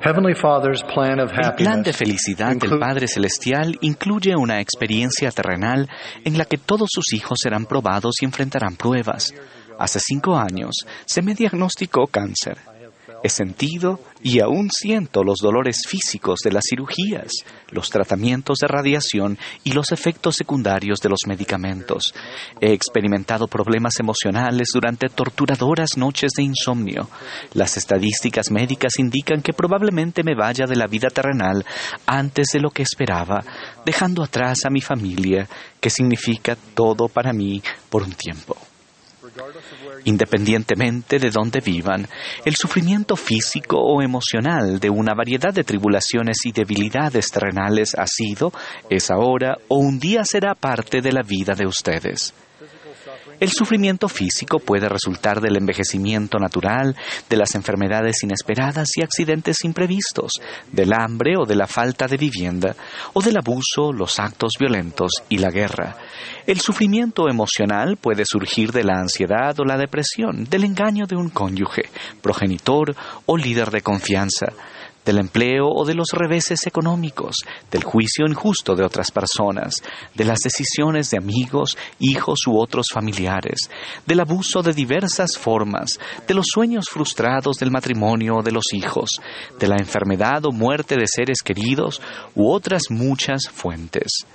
El plan de felicidad del Padre Celestial incluye una experiencia terrenal en la que todos sus hijos serán probados y enfrentarán pruebas. Hace 5 años se me diagnosticó cáncer. He sentido y aún siento los dolores físicos de las cirugías, los tratamientos de radiación y los efectos secundarios de los medicamentos. He experimentado problemas emocionales durante torturadoras noches de insomnio. Las estadísticas médicas indican que probablemente me vaya de la vida terrenal antes de lo que esperaba, dejando atrás a mi familia, que significa todo para mí por un tiempo. Independientemente de dónde vivan, el sufrimiento físico o emocional de una variedad de tribulaciones y debilidades terrenales ha sido, es ahora o un día será parte de la vida de ustedes. El sufrimiento físico puede resultar del envejecimiento natural, de las enfermedades inesperadas y accidentes imprevistos, del hambre o de la falta de vivienda, o del abuso, los actos violentos y la guerra. El sufrimiento emocional puede surgir de la ansiedad o la depresión, del engaño de un cónyuge, progenitor o líder de confianza, del empleo o de los reveses económicos, del juicio injusto de otras personas, de las decisiones de amigos, hijos u otros familiares, del abuso de diversas formas, de los sueños frustrados del matrimonio o de los hijos, de la enfermedad o muerte de seres queridos u otras muchas fuentes.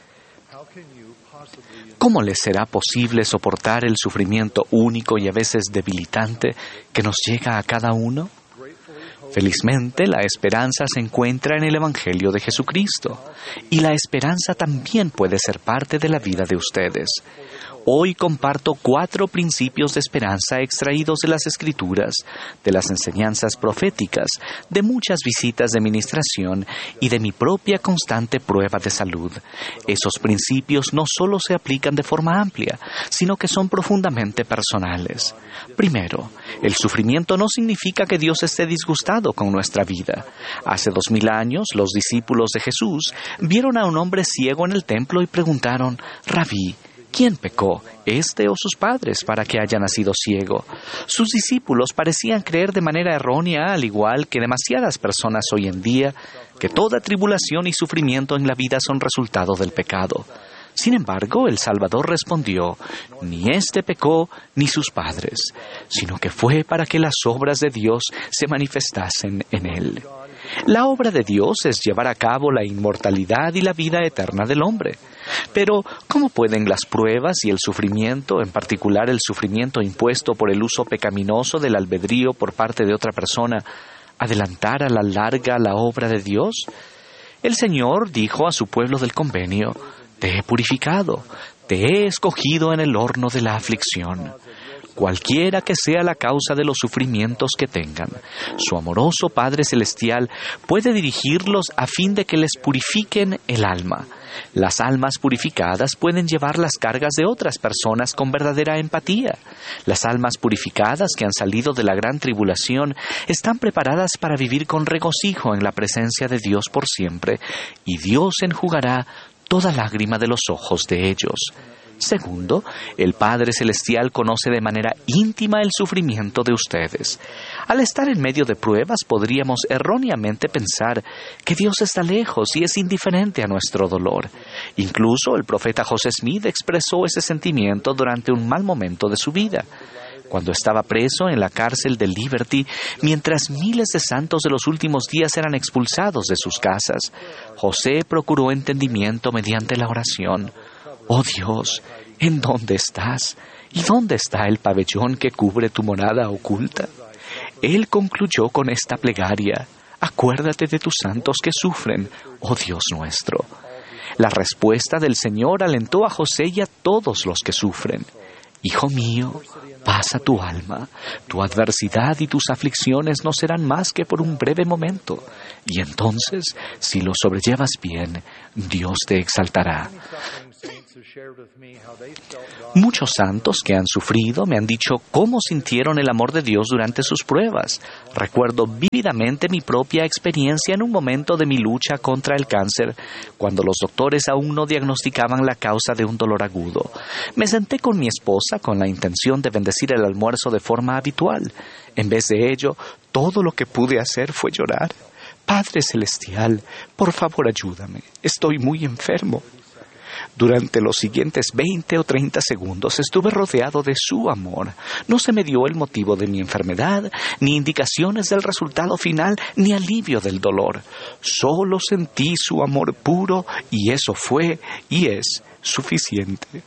¿Cómo les será posible soportar el sufrimiento único y a veces debilitante que nos llega a cada uno? Felizmente, la esperanza se encuentra en el Evangelio de Jesucristo, y la esperanza también puede ser parte de la vida de ustedes. Hoy comparto 4 principios de esperanza extraídos de las Escrituras, de las enseñanzas proféticas, de muchas visitas de ministración y de mi propia constante prueba de salud. Esos principios no solo se aplican de forma amplia, sino que son profundamente personales. Primero, el sufrimiento no significa que Dios esté disgustado con nuestra vida. Hace 2000 años, los discípulos de Jesús vieron a un hombre ciego en el templo y preguntaron: «Rabí, ¿quién pecó, este o sus padres, para que haya nacido ciego?». Sus discípulos parecían creer de manera errónea, al igual que demasiadas personas hoy en día, que toda tribulación y sufrimiento en la vida son resultado del pecado. Sin embargo, el Salvador respondió: «Ni éste pecó, ni sus padres, sino que fue para que las obras de Dios se manifestasen en él». La obra de Dios es llevar a cabo la inmortalidad y la vida eterna del hombre. Pero, ¿cómo pueden las pruebas y el sufrimiento, en particular el sufrimiento impuesto por el uso pecaminoso del albedrío por parte de otra persona, adelantar a la larga la obra de Dios? El Señor dijo a su pueblo del convenio: «Te he purificado, te he escogido en el horno de la aflicción». Cualquiera que sea la causa de los sufrimientos que tengan, su amoroso Padre Celestial puede dirigirlos a fin de que les purifiquen el alma. Las almas purificadas pueden llevar las cargas de otras personas con verdadera empatía. Las almas purificadas que han salido de la gran tribulación están preparadas para vivir con regocijo en la presencia de Dios por siempre, y Dios enjugará toda lágrima de los ojos de ellos. Segundo, el Padre Celestial conoce de manera íntima el sufrimiento de ustedes. Al estar en medio de pruebas, podríamos erróneamente pensar que Dios está lejos y es indiferente a nuestro dolor. Incluso el profeta José Smith expresó ese sentimiento durante un mal momento de su vida. Cuando estaba preso en la cárcel de Liberty, mientras miles de santos de los últimos días eran expulsados de sus casas, José procuró entendimiento mediante la oración. «Oh Dios, ¿en dónde estás? ¿Y dónde está el pabellón que cubre tu morada oculta?». Él concluyó con esta plegaria: «Acuérdate de tus santos que sufren, oh Dios nuestro». La respuesta del Señor alentó a José y a todos los que sufren: «Hijo mío, pasa tu alma. Tu adversidad y tus aflicciones no serán más que por un breve momento. Y entonces, si lo sobrellevas bien, Dios te exaltará». Muchos santos que han sufrido me han dicho cómo sintieron el amor de Dios durante sus pruebas. Recuerdo vívidamente mi propia experiencia en un momento de mi lucha contra el cáncer, cuando los doctores aún no diagnosticaban la causa de un dolor agudo. Me senté con mi esposa con la intención de bendecir el almuerzo de forma habitual. En vez de ello, todo lo que pude hacer fue llorar. Padre Celestial, por favor ayúdame. Estoy muy enfermo. Durante los siguientes 20 o 30 segundos estuve rodeado de su amor. No se me dio el motivo de mi enfermedad, ni indicaciones del resultado final, ni alivio del dolor. Solo sentí su amor puro y eso fue y es suficiente.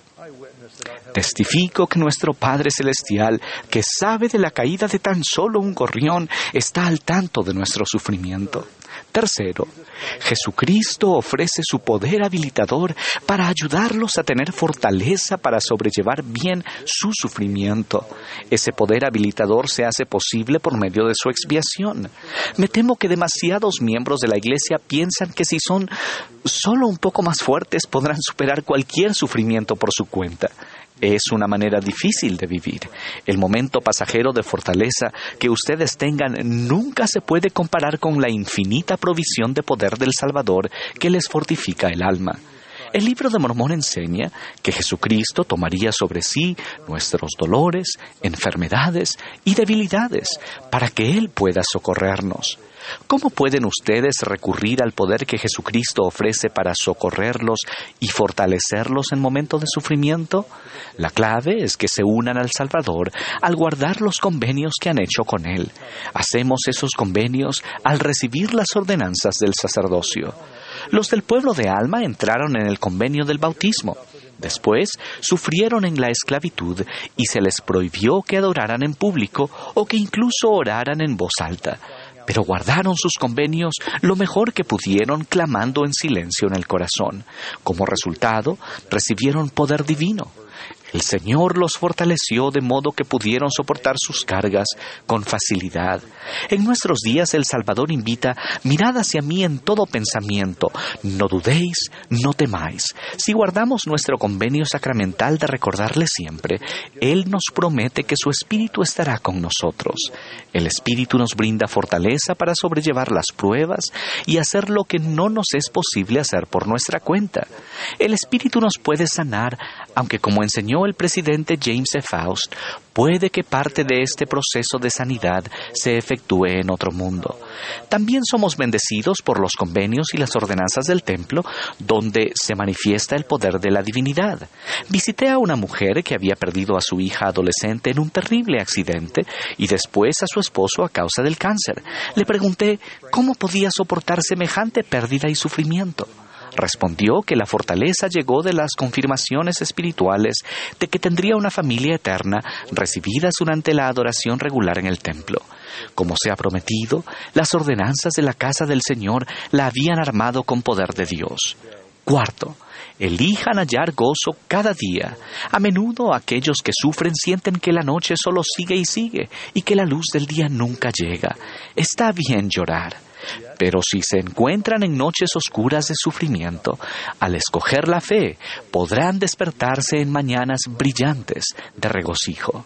Testifico que nuestro Padre Celestial, que sabe de la caída de tan solo un gorrión, está al tanto de nuestro sufrimiento. Tercero, Jesucristo ofrece su poder habilitador para ayudarlos a tener fortaleza para sobrellevar bien su sufrimiento. Ese poder habilitador se hace posible por medio de su expiación. Me temo que demasiados miembros de la Iglesia piensan que si son solo un poco más fuertes podrán superar cualquier sufrimiento por su cuenta. Es una manera difícil de vivir. El momento pasajero de fortaleza que ustedes tengan nunca se puede comparar con la infinita provisión de poder del Salvador que les fortifica el alma. El Libro de Mormón enseña que Jesucristo tomaría sobre sí nuestros dolores, enfermedades y debilidades para que Él pueda socorrernos. ¿Cómo pueden ustedes recurrir al poder que Jesucristo ofrece para socorrerlos y fortalecerlos en momentos de sufrimiento? La clave es que se unan al Salvador al guardar los convenios que han hecho con Él. Hacemos esos convenios al recibir las ordenanzas del sacerdocio. Los del pueblo de Alma entraron en el convenio del bautismo. Después sufrieron en la esclavitud y se les prohibió que adoraran en público o que incluso oraran en voz alta. Pero guardaron sus convenios lo mejor que pudieron, clamando en silencio en el corazón. Como resultado, recibieron poder divino. El Señor los fortaleció de modo que pudieron soportar sus cargas con facilidad. En nuestros días el Salvador invita: mirad hacia mí en todo pensamiento, no dudéis, no temáis. Si guardamos nuestro convenio sacramental de recordarle siempre, Él nos promete que su Espíritu estará con nosotros. El Espíritu nos brinda fortaleza para sobrellevar las pruebas y hacer lo que no nos es posible hacer por nuestra cuenta. El Espíritu nos puede sanar, aunque como enseñó el presidente James E. Faust, puede que parte de este proceso de sanidad se efectúe en otro mundo. También somos bendecidos por los convenios y las ordenanzas del templo, donde se manifiesta el poder de la divinidad. Visité a una mujer que había perdido a su hija adolescente en un terrible accidente y después a su esposo a causa del cáncer. Le pregunté cómo podía soportar semejante pérdida y sufrimiento. Respondió que la fortaleza llegó de las confirmaciones espirituales de que tendría una familia eterna recibidas durante la adoración regular en el templo. Como se ha prometido, las ordenanzas de la casa del Señor la habían armado con poder de Dios. Cuarto, elijan hallar gozo cada día. A menudo aquellos que sufren sienten que la noche solo sigue y sigue y que la luz del día nunca llega. Está bien llorar. Pero si se encuentran en noches oscuras de sufrimiento, al escoger la fe, podrán despertarse en mañanas brillantes de regocijo.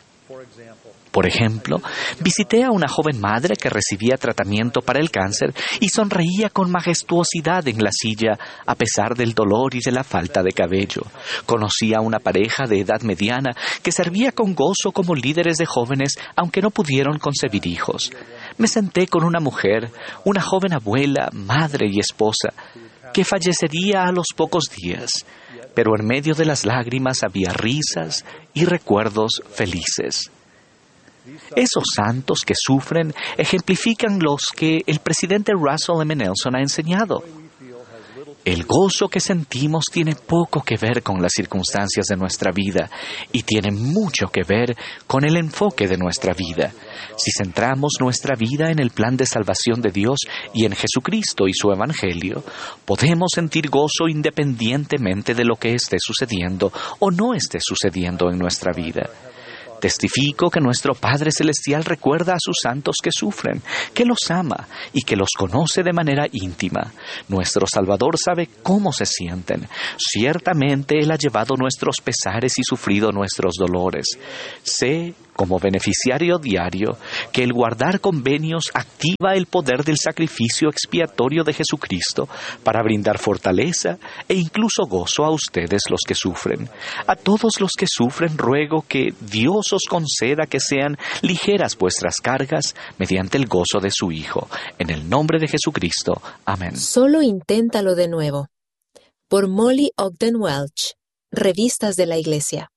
Por ejemplo, visité a una joven madre que recibía tratamiento para el cáncer y sonreía con majestuosidad en la silla a pesar del dolor y de la falta de cabello. Conocí a una pareja de edad mediana que servía con gozo como líderes de jóvenes aunque no pudieron concebir hijos. Me senté con una mujer, una joven abuela, madre y esposa, que fallecería a los pocos días, pero en medio de las lágrimas había risas y recuerdos felices. Esos santos que sufren ejemplifican los que el presidente Russell M. Nelson ha enseñado. El gozo que sentimos tiene poco que ver con las circunstancias de nuestra vida y tiene mucho que ver con el enfoque de nuestra vida. Si centramos nuestra vida en el plan de salvación de Dios y en Jesucristo y su Evangelio, podemos sentir gozo independientemente de lo que esté sucediendo o no esté sucediendo en nuestra vida. Testifico que nuestro Padre Celestial recuerda a sus santos que sufren, que los ama y que los conoce de manera íntima. Nuestro Salvador sabe cómo se sienten. Ciertamente Él ha llevado nuestros pesares y sufrido nuestros dolores. Sé como beneficiario diario, que el guardar convenios activa el poder del sacrificio expiatorio de Jesucristo para brindar fortaleza e incluso gozo a ustedes los que sufren. A todos los que sufren ruego que Dios os conceda que sean ligeras vuestras cargas mediante el gozo de su Hijo. En el nombre de Jesucristo. Amén. Solo inténtalo de nuevo. Por Molly Ogden Welch, Revistas de la Iglesia.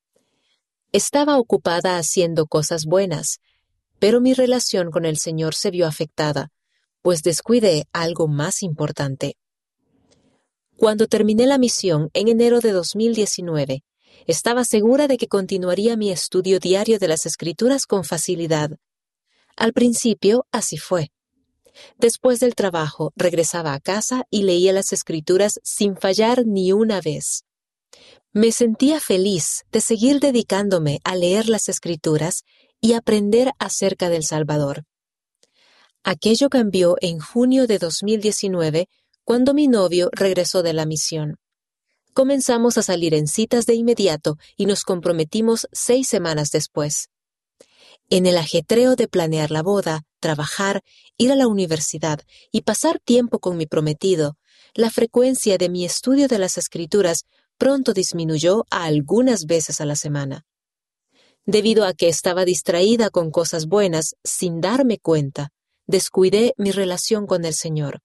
Estaba ocupada haciendo cosas buenas, pero mi relación con el Señor se vio afectada, pues descuidé algo más importante. Cuando terminé la misión en enero de 2019, estaba segura de que continuaría mi estudio diario de las Escrituras con facilidad. Al principio, así fue. Después del trabajo, regresaba a casa y leía las Escrituras sin fallar ni una vez. Me sentía feliz de seguir dedicándome a leer las Escrituras y aprender acerca del Salvador. Aquello cambió en junio de 2019, cuando mi novio regresó de la misión. Comenzamos a salir en citas de inmediato y nos comprometimos 6 semanas después. En el ajetreo de planear la boda, trabajar, ir a la universidad y pasar tiempo con mi prometido, la frecuencia de mi estudio de las Escrituras pronto disminuyó a algunas veces a la semana. Debido a que estaba distraída con cosas buenas sin darme cuenta, descuidé mi relación con el Señor.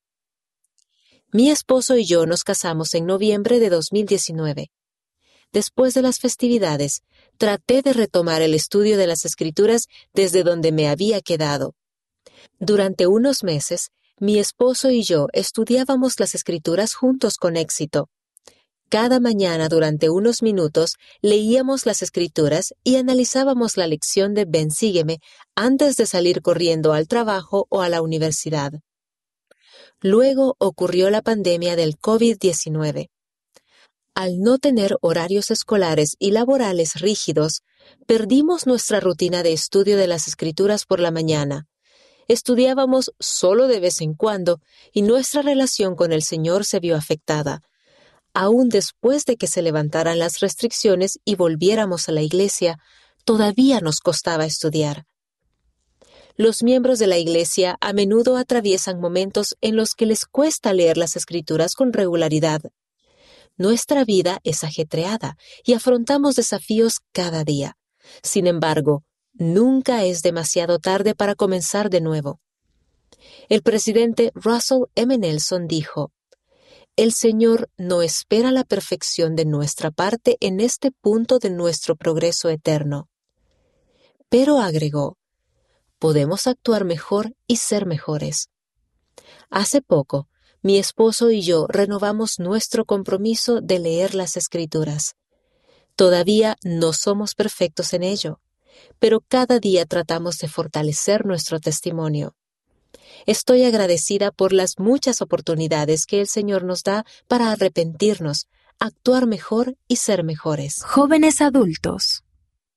Mi esposo y yo nos casamos en noviembre de 2019. Después de las festividades, traté de retomar el estudio de las Escrituras desde donde me había quedado. Durante unos meses, mi esposo y yo estudiábamos las Escrituras juntos con éxito. Cada mañana durante unos minutos leíamos las Escrituras y analizábamos la lección de Ven, sígueme antes de salir corriendo al trabajo o a la universidad. Luego ocurrió la pandemia del COVID-19. Al no tener horarios escolares y laborales rígidos, perdimos nuestra rutina de estudio de las Escrituras por la mañana. Estudiábamos solo de vez en cuando y nuestra relación con el Señor se vio afectada. Aún después de que se levantaran las restricciones y volviéramos a la iglesia, todavía nos costaba estudiar. Los miembros de la iglesia a menudo atraviesan momentos en los que les cuesta leer las Escrituras con regularidad. Nuestra vida es ajetreada y afrontamos desafíos cada día. Sin embargo, nunca es demasiado tarde para comenzar de nuevo. El presidente Russell M. Nelson dijo: El Señor no espera la perfección de nuestra parte en este punto de nuestro progreso eterno. Pero agregó: podemos actuar mejor y ser mejores. Hace poco, mi esposo y yo renovamos nuestro compromiso de leer las Escrituras. Todavía no somos perfectos en ello, pero cada día tratamos de fortalecer nuestro testimonio. Estoy agradecida por las muchas oportunidades que el Señor nos da para arrepentirnos, actuar mejor y ser mejores. Jóvenes adultos.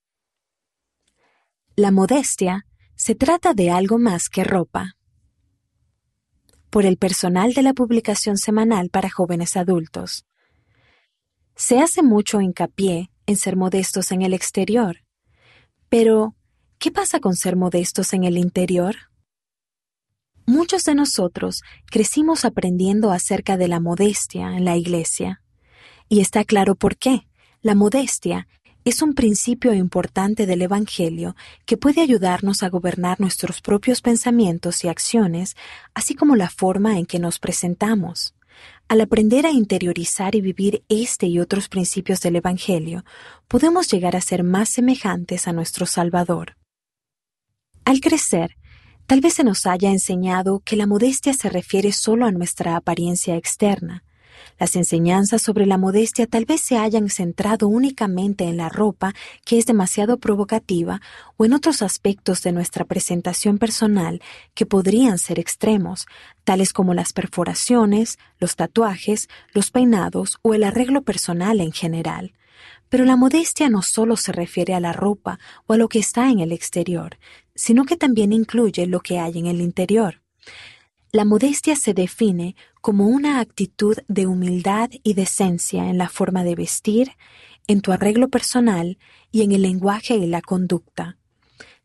La modestia se trata de algo más que ropa. Por el personal de la publicación semanal para jóvenes adultos. Se hace mucho hincapié en ser modestos en el exterior. Pero, ¿qué pasa con ser modestos en el interior? Muchos de nosotros crecimos aprendiendo acerca de la modestia en la iglesia. Y está claro por qué. La modestia es un principio importante del Evangelio que puede ayudarnos a gobernar nuestros propios pensamientos y acciones, así como la forma en que nos presentamos. Al aprender a interiorizar y vivir este y otros principios del Evangelio, podemos llegar a ser más semejantes a nuestro Salvador. Al crecer, tal vez se nos haya enseñado que la modestia se refiere solo a nuestra apariencia externa. Las enseñanzas sobre la modestia tal vez se hayan centrado únicamente en la ropa, que es demasiado provocativa, o en otros aspectos de nuestra presentación personal que podrían ser extremos, tales como las perforaciones, los tatuajes, los peinados o el arreglo personal en general. Pero la modestia no solo se refiere a la ropa o a lo que está en el exterior, sino que también incluye lo que hay en el interior. La modestia se define como una actitud de humildad y decencia en la forma de vestir, en tu arreglo personal y en el lenguaje y la conducta.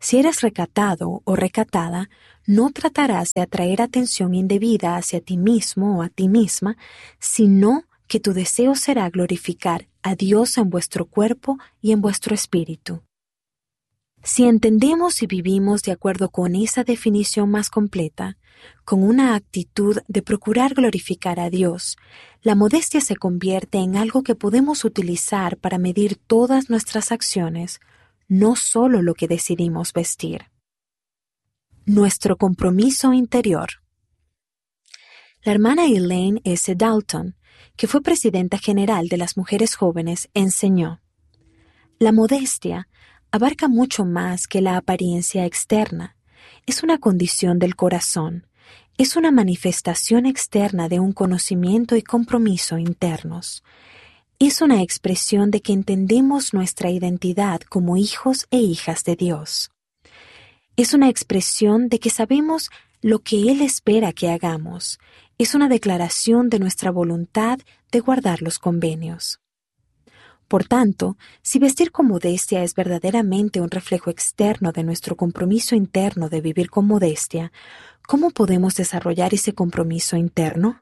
Si eres recatado o recatada, no tratarás de atraer atención indebida hacia ti mismo o a ti misma, sino que tu deseo será glorificar a Dios en vuestro cuerpo y en vuestro espíritu. Si entendemos y vivimos de acuerdo con esa definición más completa, con una actitud de procurar glorificar a Dios, la modestia se convierte en algo que podemos utilizar para medir todas nuestras acciones, no solo lo que decidimos vestir. Nuestro compromiso interior. La hermana Elaine S. Dalton, que fue presidenta general de las mujeres jóvenes, enseñó: la modestia abarca mucho más que la apariencia externa. Es una condición del corazón. Es una manifestación externa de un conocimiento y compromiso internos. Es una expresión de que entendemos nuestra identidad como hijos e hijas de Dios. Es una expresión de que sabemos lo que Él espera que hagamos. Es una declaración de nuestra voluntad de guardar los convenios. Por tanto, si vestir con modestia es verdaderamente un reflejo externo de nuestro compromiso interno de vivir con modestia, ¿cómo podemos desarrollar ese compromiso interno?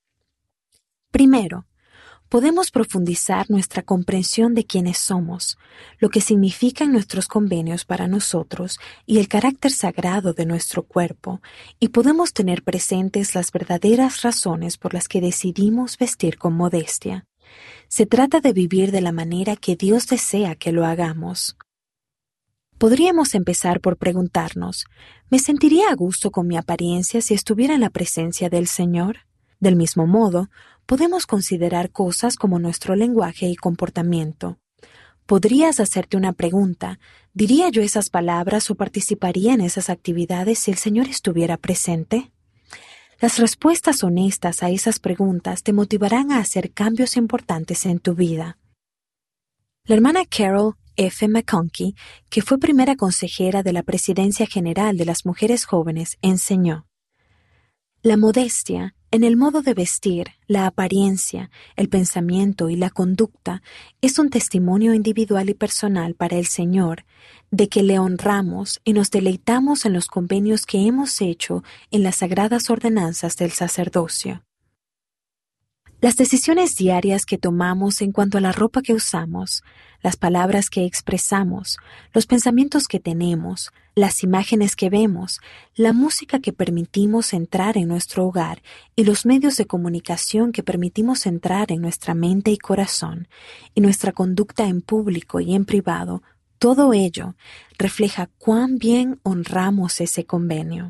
Primero, podemos profundizar nuestra comprensión de quiénes somos, lo que significan nuestros convenios para nosotros y el carácter sagrado de nuestro cuerpo, y podemos tener presentes las verdaderas razones por las que decidimos vestir con modestia. Se trata de vivir de la manera que Dios desea que lo hagamos. Podríamos empezar por preguntarnos, ¿me sentiría a gusto con mi apariencia si estuviera en la presencia del Señor? Del mismo modo, podemos considerar cosas como nuestro lenguaje y comportamiento. Podrías hacerte una pregunta: ¿diría yo esas palabras o participaría en esas actividades si el Señor estuviera presente? Las respuestas honestas a esas preguntas te motivarán a hacer cambios importantes en tu vida. La hermana Carol F. McConkie, que fue primera consejera de la Presidencia General de las Mujeres Jóvenes, enseñó: la modestia, en el modo de vestir, la apariencia, el pensamiento y la conducta, es un testimonio individual y personal para el Señor de que le honramos y nos deleitamos en los convenios que hemos hecho en las sagradas ordenanzas del sacerdocio. Las decisiones diarias que tomamos en cuanto a la ropa que usamos, las palabras que expresamos, los pensamientos que tenemos, las imágenes que vemos, la música que permitimos entrar en nuestro hogar y los medios de comunicación que permitimos entrar en nuestra mente y corazón, y nuestra conducta en público y en privado, todo ello refleja cuán bien honramos ese convenio.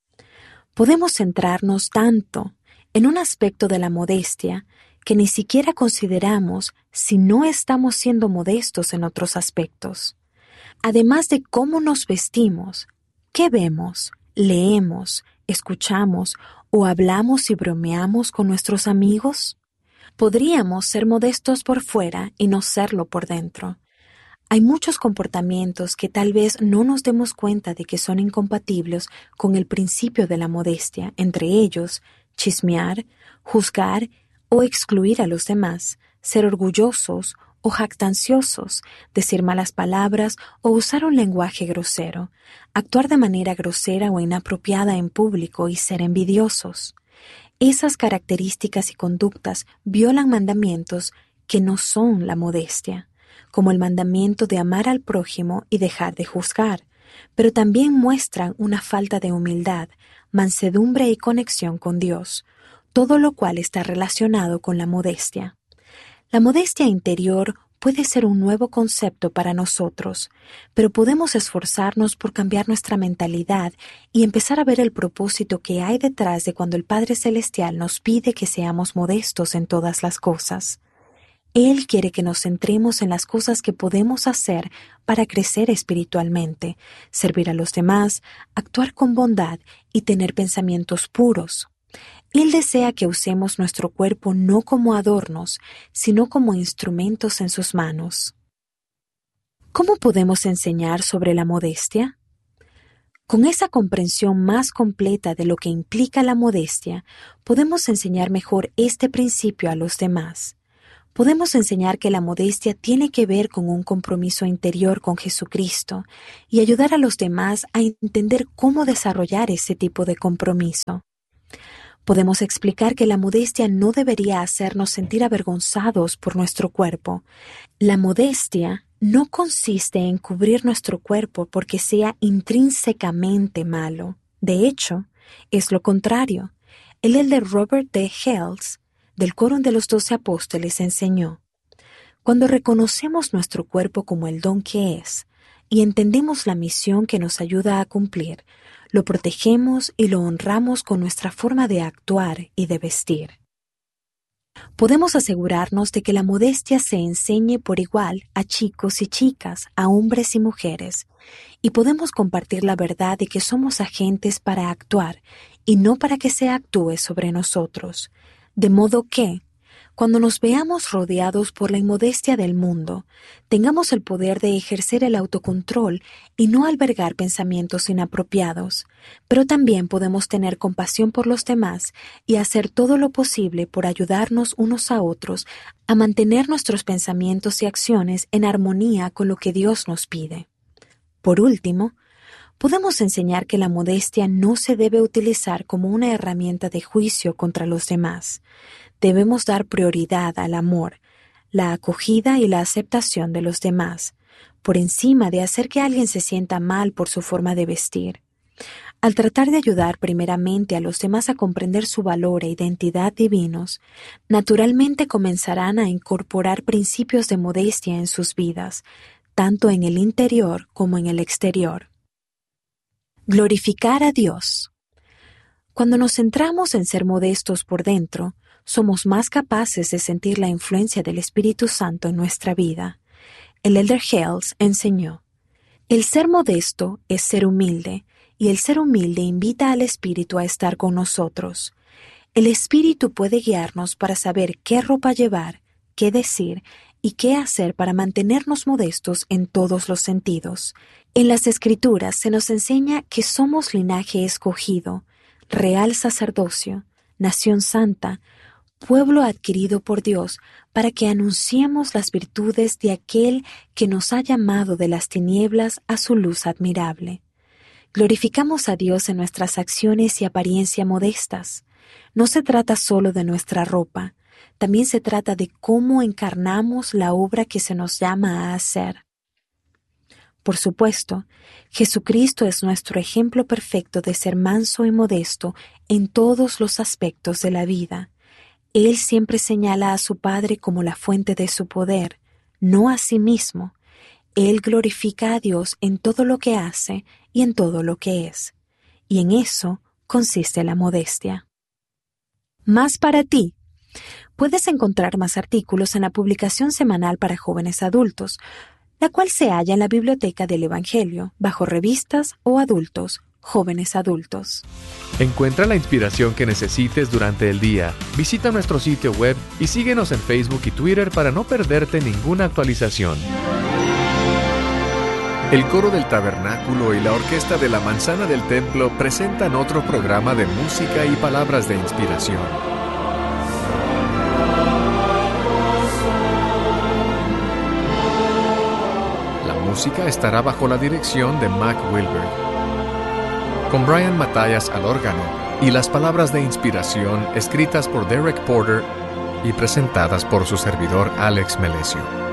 Podemos centrarnos tanto en un aspecto de la modestia que ni siquiera consideramos si no estamos siendo modestos en otros aspectos. Además de cómo nos vestimos, qué vemos, leemos, escuchamos o hablamos y bromeamos con nuestros amigos. Podríamos ser modestos por fuera y no serlo por dentro. Hay muchos comportamientos que tal vez no nos demos cuenta de que son incompatibles con el principio de la modestia, entre ellos chismear, juzgar o excluir a los demás, ser orgullosos o jactanciosos, decir malas palabras o usar un lenguaje grosero, actuar de manera grosera o inapropiada en público y ser envidiosos. Esas características y conductas violan mandamientos que no son la modestia, como el mandamiento de amar al prójimo y dejar de juzgar, pero también muestran una falta de humildad, mansedumbre y conexión con Dios, todo lo cual está relacionado con la modestia. La modestia interior puede ser un nuevo concepto para nosotros, pero podemos esforzarnos por cambiar nuestra mentalidad y empezar a ver el propósito que hay detrás de cuando el Padre Celestial nos pide que seamos modestos en todas las cosas. Él quiere que nos centremos en las cosas que podemos hacer para crecer espiritualmente, servir a los demás, actuar con bondad y tener pensamientos puros. Él desea que usemos nuestro cuerpo no como adornos, sino como instrumentos en sus manos. ¿Cómo podemos enseñar sobre la modestia? Con esa comprensión más completa de lo que implica la modestia, podemos enseñar mejor este principio a los demás. Podemos enseñar que la modestia tiene que ver con un compromiso interior con Jesucristo y ayudar a los demás a entender cómo desarrollar ese tipo de compromiso. Podemos explicar que la modestia no debería hacernos sentir avergonzados por nuestro cuerpo. La modestia no consiste en cubrir nuestro cuerpo porque sea intrínsecamente malo. De hecho, es lo contrario. El elder Robert D. Hales, del Quórum de los 12 Apóstoles, enseñó: cuando reconocemos nuestro cuerpo como el don que es y entendemos la misión que nos ayuda a cumplir, lo protegemos y lo honramos con nuestra forma de actuar y de vestir. Podemos asegurarnos de que la modestia se enseñe por igual a chicos y chicas, a hombres y mujeres, y podemos compartir la verdad de que somos agentes para actuar y no para que se actúe sobre nosotros. De modo que, cuando nos veamos rodeados por la inmodestia del mundo, tengamos el poder de ejercer el autocontrol y no albergar pensamientos inapropiados, pero también podemos tener compasión por los demás y hacer todo lo posible por ayudarnos unos a otros a mantener nuestros pensamientos y acciones en armonía con lo que Dios nos pide. Por último, podemos enseñar que la modestia no se debe utilizar como una herramienta de juicio contra los demás. Debemos dar prioridad al amor, la acogida y la aceptación de los demás, por encima de hacer que alguien se sienta mal por su forma de vestir. Al tratar de ayudar primeramente a los demás a comprender su valor e identidad divinos, naturalmente comenzarán a incorporar principios de modestia en sus vidas, tanto en el interior como en el exterior. Glorificar a Dios. Cuando nos centramos en ser modestos por dentro, somos más capaces de sentir la influencia del Espíritu Santo en nuestra vida. El elder Hales enseñó: el ser modesto es ser humilde, y el ser humilde invita al Espíritu a estar con nosotros. El Espíritu puede guiarnos para saber qué ropa llevar, qué decir y qué hacer para mantenernos modestos en todos los sentidos. En las Escrituras se nos enseña que somos linaje escogido, real sacerdocio, nación santa, pueblo adquirido por Dios, para que anunciemos las virtudes de aquel que nos ha llamado de las tinieblas a su luz admirable. Glorificamos a Dios en nuestras acciones y apariencia modestas. No se trata solo de nuestra ropa, también se trata de cómo encarnamos la obra que se nos llama a hacer. Por supuesto, Jesucristo es nuestro ejemplo perfecto de ser manso y modesto en todos los aspectos de la vida. Él siempre señala a su Padre como la fuente de su poder, no a sí mismo. Él glorifica a Dios en todo lo que hace y en todo lo que es. Y en eso consiste la modestia. Más para ti. Puedes encontrar más artículos en la publicación semanal para jóvenes adultos, la cual se halla en la Biblioteca del Evangelio, bajo revistas o adultos, jóvenes adultos. Encuentra la inspiración que necesites durante el día. Visita nuestro sitio web y síguenos en Facebook y Twitter para no perderte ninguna actualización. El coro del tabernáculo y la orquesta de la manzana del templo presentan otro programa de música y palabras de inspiración. La música estará bajo la dirección de Mac Wilberg, con Brian Matthias al órgano, y las palabras de inspiración escritas por Derek Porter y presentadas por su servidor Alex Melesio.